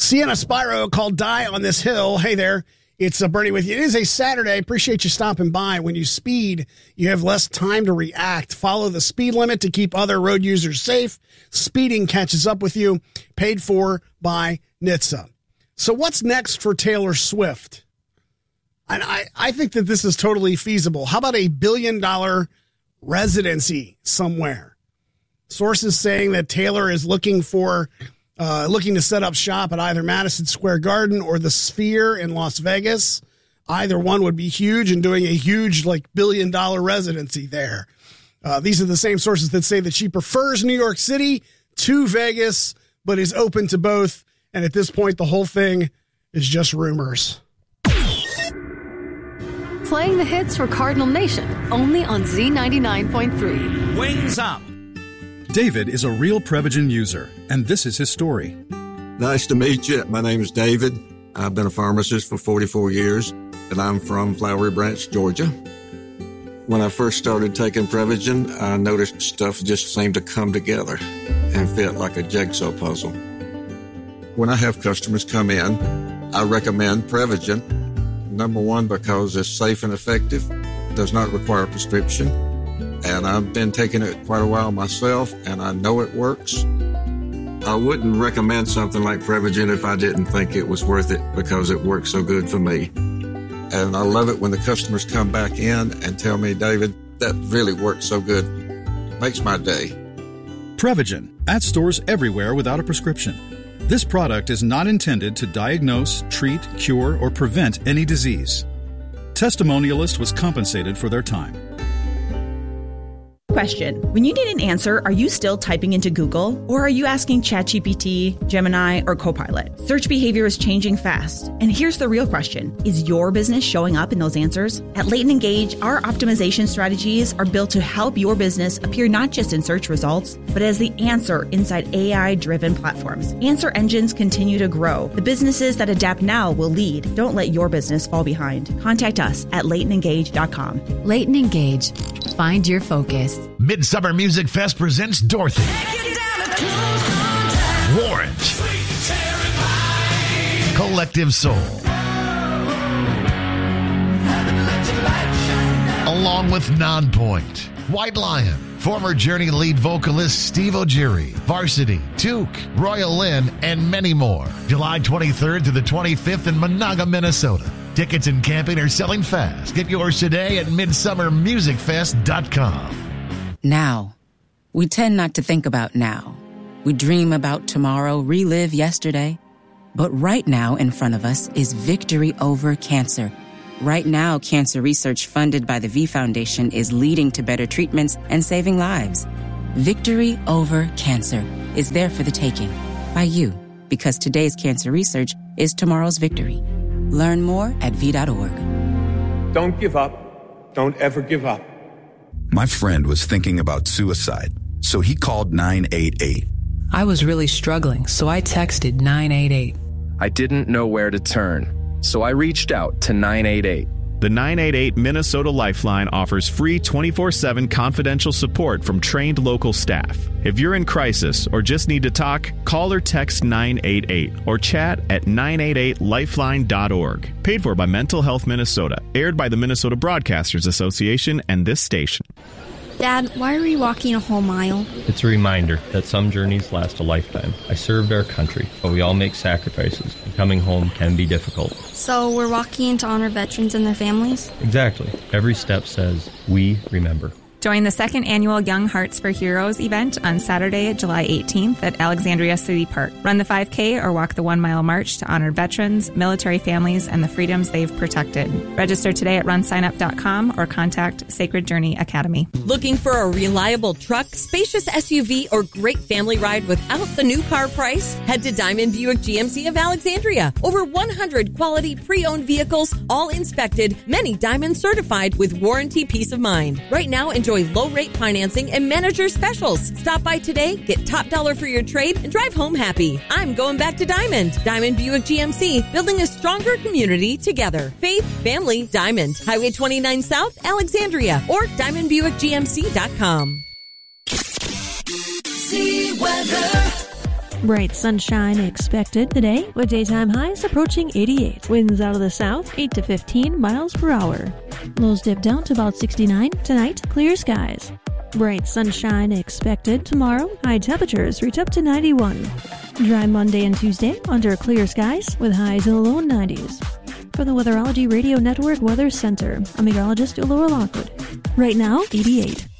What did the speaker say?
Sienna Spyro called Die on This Hill. Hey there, it's Bernie with you. It is a Saturday. Appreciate you stopping by. When you speed, you have less time to react. Follow the speed limit to keep other road users safe. Speeding catches up with you. Paid for by NHTSA. So what's next for Taylor Swift? And I think that this is totally feasible. How about a $1 billion residency somewhere? Sources saying that Taylor is looking to set up shop at either Madison Square Garden or the Sphere in Las Vegas. Either one would be huge, and doing a huge $1 billion residency there. These are the same sources that say that she prefers New York City to Vegas, but is open to both. And at this point, the whole thing is just rumors. Playing the hits for Cardinal Nation, only on Z99.3. Wings up. David is a real Prevagen user, and this is his story. Nice to meet you. My name is David. I've been a pharmacist for 44 years, and I'm from Flowery Branch, Georgia. When I first started taking Prevagen, I noticed stuff just seemed to come together and fit like a jigsaw puzzle. When I have customers come in, I recommend Prevagen. Number one, because it's safe and effective, does not require a prescription. And I've been taking it quite a while myself, and I know it works. I wouldn't recommend something like Prevagen if I didn't think it was worth it, because it works so good for me. And I love it when the customers come back in and tell me, David, that really worked so good. Makes my day. Prevagen, at stores everywhere without a prescription. This product is not intended to diagnose, treat, cure, or prevent any disease. Testimonialist was compensated for their time. Question. When you need an answer, are you still typing into Google? Or are you asking ChatGPT, Gemini, or Copilot? Search behavior is changing fast. And here's the real question. Is your business showing up in those answers? At Leighton Engage, our optimization strategies are built to help your business appear not just in search results, but as the answer inside AI-driven platforms. Answer engines continue to grow. The businesses that adapt now will lead. Don't let your business fall behind. Contact us at LeightonEngage.com. Leighton Engage. Find your focus. Midsummer Music Fest presents Dorothy, Warrant, Collective Soul, along with Nonpoint, White Lion, former Journey lead vocalist Steve O'Geary, Varsity, Took, Royal Lynn, and many more. July 23rd to the 25th in Monaga, Minnesota. Tickets and camping are selling fast. Get yours today at midsummermusicfest.com. Now. We tend not to think about now. We dream about tomorrow, relive yesterday. But right now in front of us is victory over cancer. Right now, cancer research funded by the V Foundation is leading to better treatments and saving lives. Victory over cancer is there for the taking by you, because today's cancer research is tomorrow's victory. Learn more at V.org. Don't give up. Don't ever give up. My friend was thinking about suicide, so he called 988. I was really struggling, so I texted 988. I didn't know where to turn, so I reached out to 988. The 988 Minnesota Lifeline offers free 24/7 confidential support from trained local staff. If you're in crisis or just need to talk, call or text 988 or chat at 988lifeline.org. Paid for by Mental Health Minnesota. Aired by the Minnesota Broadcasters Association and this station. Dad, why are we walking a whole mile? It's a reminder that some journeys last a lifetime. I served our country, but we all make sacrifices, and coming home can be difficult. So we're walking to honor veterans and their families? Exactly. Every step says, we remember. Join the second annual Young Hearts for Heroes event on Saturday, July 18th at Alexandria City Park. Run the 5K or walk the 1 mile march to honor veterans, military families, and the freedoms they've protected. Register today at runsignup.com or contact Sacred Journey Academy. Looking for a reliable truck, spacious SUV, or great family ride without the new car price? Head to Diamond Buick GMC of Alexandria. Over 100 quality pre-owned vehicles, all inspected, many Diamond certified with warranty peace of mind. Right now, enjoy low-rate financing and manager specials. Stop by today, get top dollar for your trade, and drive home happy. I'm going back to Diamond. Diamond Buick GMC, building a stronger community together. Faith, family, Diamond. Highway 29 South, Alexandria, or DiamondBuickGMC.com. See weather. Bright sunshine expected today with daytime highs approaching 88. Winds out of the south 8 to 15 miles per hour. Lows dip down to about 69. Tonight, clear skies. Bright sunshine expected tomorrow. High temperatures reach up to 91. Dry Monday and Tuesday under clear skies with highs in the low 90s. For the Weatherology Radio Network Weather Center, I'm meteorologist Laura Lockwood. Right now, 88.